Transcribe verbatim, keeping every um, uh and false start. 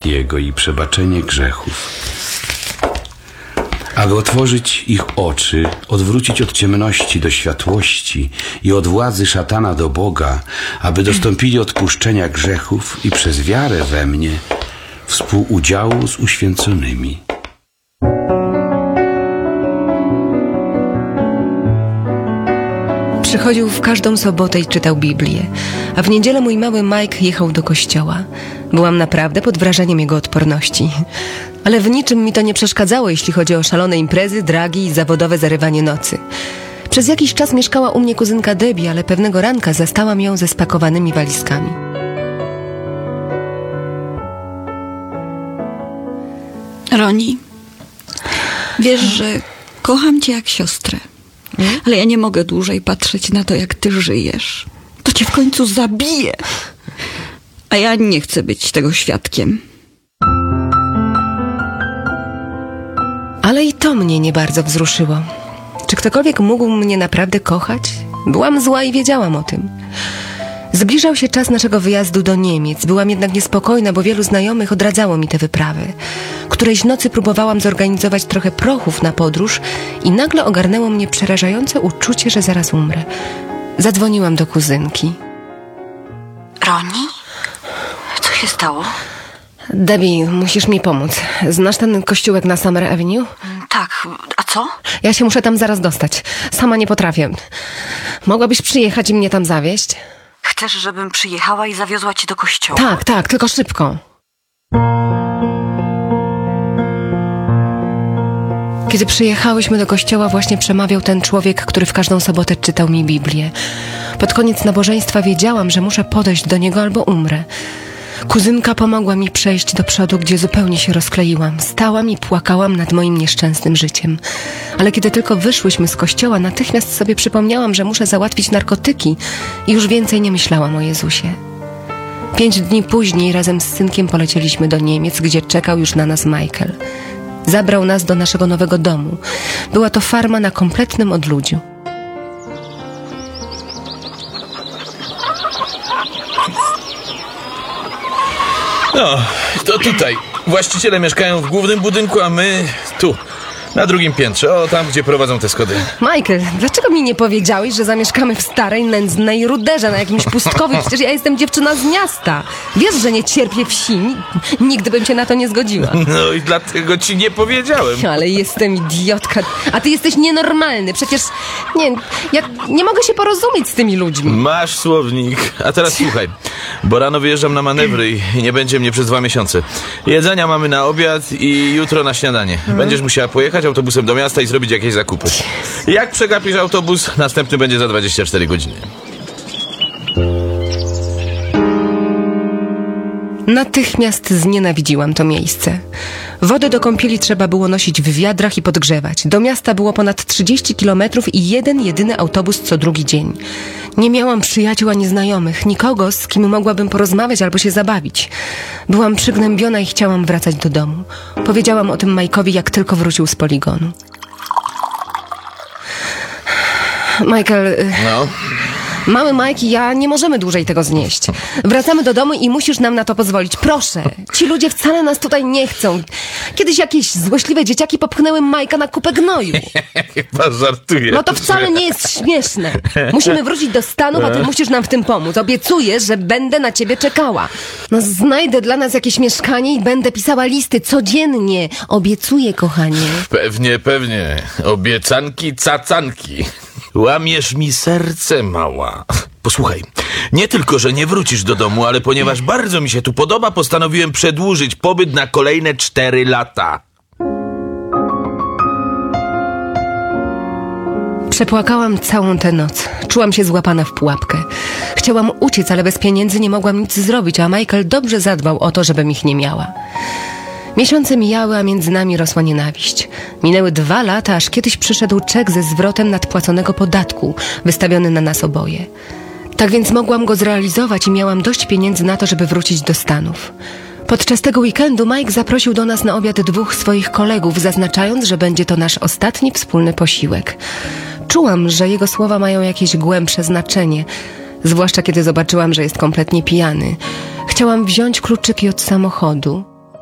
Jego i przebaczenie grzechów. Aby otworzyć ich oczy, odwrócić od ciemności do światłości i od władzy szatana do Boga, aby dostąpili odpuszczenia grzechów i przez wiarę we mnie współudziału z uświęconymi. Przychodził w każdą sobotę i czytał Biblię, a w niedzielę mój mały Mike jechał do kościoła. Byłam naprawdę pod wrażeniem jego odporności. Ale w niczym mi to nie przeszkadzało, jeśli chodzi o szalone imprezy, dragi i zawodowe zarywanie nocy. Przez jakiś czas mieszkała u mnie kuzynka Debbie, ale pewnego ranka zastałam ją ze spakowanymi walizkami. Roni, wiesz, że kocham cię jak siostrę. Ale ja nie mogę dłużej patrzeć na to, jak ty żyjesz. To cię w końcu zabije. A ja nie chcę być tego świadkiem. Ale i to mnie nie bardzo wzruszyło. Czy ktokolwiek mógł mnie naprawdę kochać? Byłam zła i wiedziałam o tym. Zbliżał się czas naszego wyjazdu do Niemiec. Byłam jednak niespokojna, bo wielu znajomych odradzało mi te wyprawy. Którejś nocy próbowałam zorganizować trochę prochów na podróż i nagle ogarnęło mnie przerażające uczucie, że zaraz umrę. Zadzwoniłam do kuzynki. Roni? Co się stało? Debbie, musisz mi pomóc. Znasz ten kościółek na Summer Avenue? Tak, a co? Ja się muszę tam zaraz dostać. Sama nie potrafię. Mogłabyś przyjechać i mnie tam zawieźć? Chcesz, żebym przyjechała i zawiozła cię do kościoła? Tak, tak, tylko szybko. Kiedy przyjechałyśmy do kościoła, właśnie przemawiał ten człowiek, który w każdą sobotę czytał mi Biblię. Pod koniec nabożeństwa wiedziałam, że muszę podejść do niego albo umrę. Kuzynka pomogła mi przejść do przodu, gdzie zupełnie się rozkleiłam. Stałam i płakałam nad moim nieszczęsnym życiem. Ale kiedy tylko wyszłyśmy z kościoła, natychmiast sobie przypomniałam, że muszę załatwić narkotyki i już więcej nie myślałam o Jezusie. Pięć dni później razem z synkiem polecieliśmy do Niemiec, gdzie czekał już na nas Michael. Zabrał nas do naszego nowego domu. Była to farma na kompletnym odludziu. No, to tutaj. Właściciele mieszkają w głównym budynku, a my tu, na drugim piętrze. O, tam, gdzie prowadzą te schody. Michael, dlaczego mi nie powiedziałeś, że zamieszkamy w starej, nędznej ruderze na jakimś pustkowiu? Przecież ja jestem dziewczyna z miasta. Wiesz, że nie cierpię wsi. Nigdy bym cię na to nie zgodziła. No i dlatego ci nie powiedziałem. Ale jestem idiotka. A ty jesteś nienormalny. Przecież, nie, ja nie mogę się porozumieć z tymi ludźmi. Masz słownik. A teraz słuchaj, bo rano wyjeżdżam na manewry i nie będzie mnie przez dwa miesiące. Jedzenia mamy na obiad i jutro na śniadanie. Będziesz musiała pojechać autobusem do miasta i zrobić jakieś zakupy. Jak przegapisz autobus, następny będzie za dwadzieścia cztery godziny. Natychmiast znienawidziłam to miejsce. Wodę do kąpieli trzeba było nosić w wiadrach i podgrzewać. Do miasta było ponad trzydzieści kilometrów i jeden jedyny autobus co drugi dzień. Nie miałam przyjaciół ani znajomych, nikogo, z kim mogłabym porozmawiać albo się zabawić. Byłam przygnębiona i chciałam wracać do domu. Powiedziałam o tym Mike'owi, jak tylko wrócił z poligonu. Michael... No... Mały Mike i ja nie możemy dłużej tego znieść. Wracamy do domu i musisz nam na to pozwolić. Proszę. Ci ludzie wcale nas tutaj nie chcą. Kiedyś jakieś złośliwe dzieciaki popchnęły Majka na kupę gnoju. Chyba żartujesz. No to wcale nie jest śmieszne. Musimy wrócić do Stanów, a ty musisz nam w tym pomóc. Obiecuję, że będę na ciebie czekała. No znajdę dla nas jakieś mieszkanie i będę pisała listy codziennie. Obiecuję, kochanie. Pewnie, pewnie. Obiecanki, cacanki. Łamiesz mi serce, mała. Posłuchaj, nie tylko, że nie wrócisz do domu, ale ponieważ bardzo mi się tu podoba, postanowiłem przedłużyć pobyt na kolejne cztery lata. Przepłakałam całą tę noc. Czułam się złapana w pułapkę. Chciałam uciec, ale bez pieniędzy nie mogłam nic zrobić, a Michael dobrze zadbał o to, żebym ich nie miała. Miesiące mijały, a między nami rosła nienawiść. Minęły dwa lata, aż kiedyś przyszedł czek ze zwrotem nadpłaconego podatku, wystawiony na nas oboje. Tak więc mogłam go zrealizować i miałam dość pieniędzy na to, żeby wrócić do Stanów. Podczas tego weekendu Mike zaprosił do nas na obiad dwóch swoich kolegów, zaznaczając, że będzie to nasz ostatni wspólny posiłek. Czułam, że jego słowa mają jakieś głębsze znaczenie, zwłaszcza kiedy zobaczyłam, że jest kompletnie pijany. Chciałam wziąć kluczyki od samochodu,